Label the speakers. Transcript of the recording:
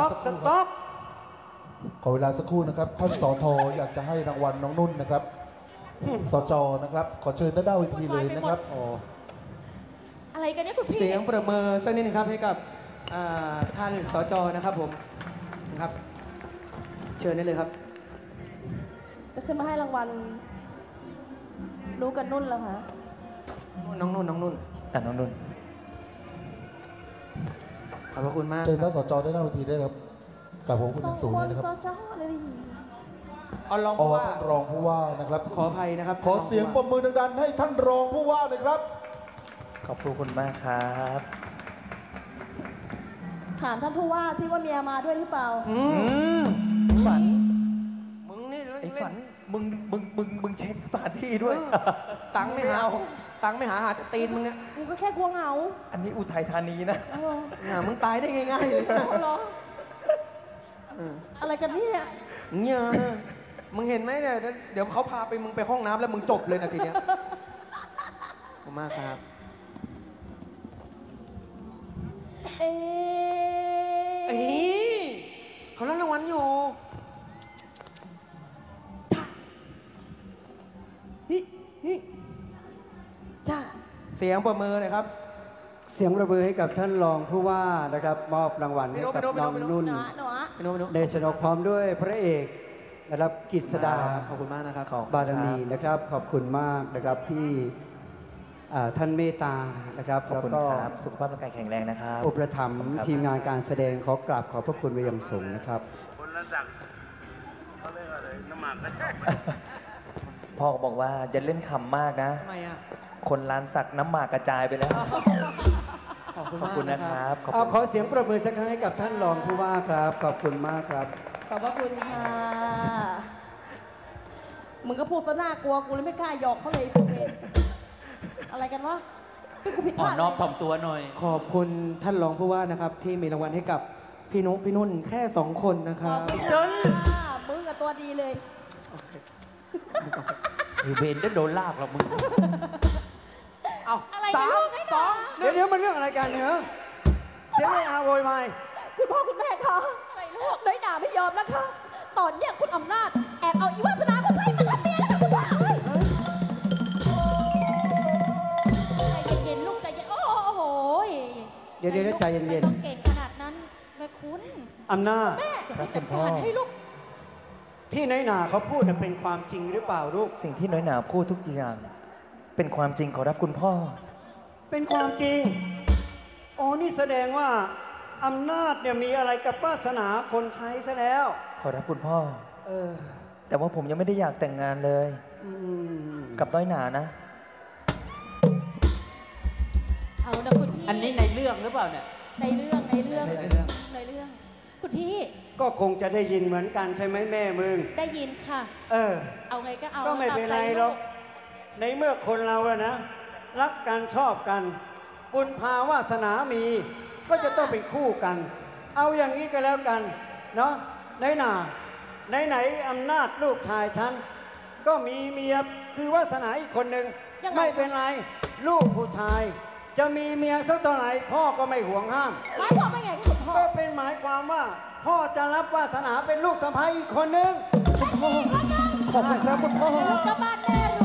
Speaker 1: สต็อก
Speaker 2: ขอเวลาสักครู่นะครับท่านสทอยากจะให้รางวัลน้องนุ่นนะครับสจนะครับขอเชิญด้านเวทีเลยนะครับ
Speaker 3: อะไรกันเนี่ยคุณพี่
Speaker 1: เสียงประเมินสักนิดนึงครับให้กับท่านสจนะครับผมนะครับเชิญได้เลยครับ
Speaker 3: จะขึ้นมาให้รางวัลรู้กันนุ่นแล้วคะ
Speaker 1: น้องนุ่นน้องนุ่น
Speaker 4: น้องนุ่น
Speaker 1: ขอบพระคุณมาก
Speaker 2: เชิญท่านสจด้านเวทีได้ครับกับผมคุณ
Speaker 3: ต้
Speaker 2: ยั
Speaker 3: อง
Speaker 2: งสูง
Speaker 3: ค
Speaker 2: เลย
Speaker 3: น
Speaker 2: นะครับ
Speaker 3: สจเลยดิ
Speaker 1: เอาลอง
Speaker 2: อ๋อ
Speaker 1: ว่า
Speaker 2: ท่านรองผู้ว่านะครับ
Speaker 1: ขออภัยนะครับ
Speaker 2: ขอเสียงปรบมือดังๆให้ท่านรองผู้ว่าเลยครับ
Speaker 4: ขอบคุณมากครับ
Speaker 3: ถามท่านผู้ว่าซิว่าเมียมาด้วยหรือเปล่า
Speaker 4: ฝัน
Speaker 1: มึงนี่
Speaker 4: ไอ้
Speaker 1: เล่
Speaker 4: ฝั
Speaker 1: น
Speaker 4: นมึงเช็คสถานที่ด้วย
Speaker 1: ตังค์ไม่หาตังค์ไม่หาแต่ตีนมึงเนี่ย
Speaker 3: กูก็แค่กลัวเหงา
Speaker 4: อันนี้อุทัยธานีนะ
Speaker 3: เออ
Speaker 1: มึงตายได้ง่ายๆเลย
Speaker 3: เอาเหรออะไรกันเนี่ย
Speaker 1: เนี่ยมึงเห็นไหมเนี่ยเดี๋ยวเขาพาไปมึงไปห้องน้ำแล้วมึงจบเลยนะทีเนี้ยขอบคุณมากครับ
Speaker 3: เอ๊
Speaker 1: เอ้
Speaker 3: ะ
Speaker 1: ยเขารับรางวัลอยู่
Speaker 3: จ้า
Speaker 1: เสียงประเมินหน่อยครับ
Speaker 5: เสียงประมือให้กับท่านรองผู้ว่านะครับมอบรางวัลให้กับ
Speaker 1: ไปโน่น
Speaker 5: น้อง
Speaker 1: ไปโน่น
Speaker 5: นุ่น
Speaker 3: หนาหนูอะ
Speaker 1: ไปโน้ตไปโน้ต
Speaker 5: เดชนกพร้อมด้วยพระเอกนะครับกฤษดา
Speaker 1: ขอบคุณมากนะครับ
Speaker 5: บารมีนะครับขอบคุณมากนะครับที่ท่านเมตตานะครับ
Speaker 4: ขอบ
Speaker 5: แล้ว
Speaker 4: คุณ
Speaker 5: ก็
Speaker 4: ครับ สุขภาพร่างกายแข็งแรงนะครับ
Speaker 5: อุปถัมภ์
Speaker 4: ขอบคุณครับ
Speaker 5: ทีมงานการแสดงขอกราบขอบพระคุณไปยังสูงนะครับ
Speaker 4: พ่อบอกว่าอย่าเล่นขำมากนะ
Speaker 1: ทำไมอ่ะ
Speaker 4: คนร้านสักน้ำหมากกระจายไปแล้ว
Speaker 1: ขอบคุณ
Speaker 4: ขอบ
Speaker 1: มาก
Speaker 4: คุณ
Speaker 1: นะ
Speaker 4: นะ
Speaker 1: ค
Speaker 4: ค
Speaker 1: รั
Speaker 4: รับ บ
Speaker 5: เอาขอเสียงประมือสักครั้งให้กับท่านรองผู้ว่าครับขอบคุณมากครับ
Speaker 3: ขอบพระคุณค่ะ มึงก็พูดซะน่ากลัวกูเลยไม่กล้าหยอกเขาเลยคุณเวรอะไรกันวะคือกูผิดพลาดเลย
Speaker 1: ขอบคุณท่านรองผู้ว่านะครับ ที่มีรางวัลให้กับพี่นุ๊กพี่นุ่นแค่2 คนนะค
Speaker 3: ข
Speaker 1: รั
Speaker 3: อ
Speaker 1: บบ
Speaker 3: คุณค่ะมึงกับตัวดีเลย
Speaker 6: คือเบนได้โดนลากหรอกมึง
Speaker 1: เอา
Speaker 3: อะไรกันลูกไม่หนา
Speaker 5: เดี๋ยวมันเรื่องอะไรกันเนี่ยเสียงไม่อาโวยวาย
Speaker 3: คุณพ่อคุณแม่คะอะไรลูกน้อยหนาไม่ยอมนะคะ ตอนเนี้ยคุณอำนาจแอบเอาอีวาสนาเขาใช้มาทำเมียนะคะคุณพ่อเอ้ยใจเย็นๆลูกใจเย็นโอ้โห
Speaker 5: เดี๋ยวใจเย็นๆ
Speaker 3: ไม่ต้องเก่งขนาดนั้นแม่คุณ
Speaker 5: อำนาจ
Speaker 3: แม่เดี๋ยวแม่จัดการให้ลูก
Speaker 5: ที่น้อยหนาเขาพูดน่ะเป็นความจริงหรือเปล่าลูก
Speaker 4: สิ่งที่น้อยหนาพูดทุกอย่าง เป็นความจริงขอรับคุณพ่อ
Speaker 5: เป็นความจริงอ๋อนี่แสดงว่าอำนาจเนี่ยมีอะไรกับวาสนาคนใช้ซะแล้ว
Speaker 4: ขอรับคุณพ่อ
Speaker 5: เออ
Speaker 4: แต่ว่าผมยังไม่ได้อยากแต่งงานเลย
Speaker 5: อืม
Speaker 4: กับน้อยหนานะ
Speaker 3: เอานะคุณพี่
Speaker 6: อันนี้ในเรื่องหรือเปล่าเนี่ย
Speaker 3: ในเรื่อง
Speaker 1: ในเรื่อง
Speaker 3: คุณพี่
Speaker 5: ก็คงจะได้ยินเหมือนกันใช่ไหมแม่มึง
Speaker 3: ได้ยินค่ะ
Speaker 5: เออ
Speaker 3: เอาไงก็เอา
Speaker 5: ก็ไม่เป็นไร
Speaker 3: ตาใจ
Speaker 5: หร
Speaker 3: ลู
Speaker 5: อก ในเมื่อคนเราอะนะ รักกันชอบกัน บุญพาวาสนามี ก็จะต้องเป็นคู่กัน เอาอย่างนี้ก็แล้วกันเนาะไหนอำนาจลูกชายฉันก็มีเมียคือวาสนาอีกคนหนึ่งไม่เป็นไรลูกผู้ชาย จะมีเมียสักเท่าไหร่พ่อก็ไม่ห่วงห้าม
Speaker 3: หมายความว่าไงคุณพ่อ
Speaker 5: ก็เป็นหมายความว่า พ่อจะรับวาสนาเป็นลูกสะใภ้อีกคนหนึ่ง
Speaker 4: ขอบคุณครับคุณพ่อ
Speaker 3: ลูกกระบ้านแม่